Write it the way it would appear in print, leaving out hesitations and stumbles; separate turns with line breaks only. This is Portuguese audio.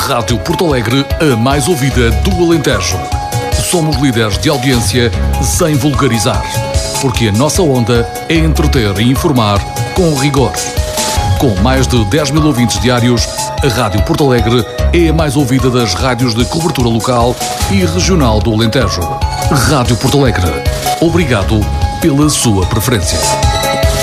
Rádio Porto Alegre, a mais ouvida do Alentejo. Somos líderes de audiência sem vulgarizar, porque a nossa onda é entreter e informar com rigor. Com mais de 10 mil ouvintes diários, a Rádio Porto Alegre é a mais ouvida das rádios de cobertura local e regional do Alentejo. Rádio Porto Alegre. Obrigado pela sua preferência.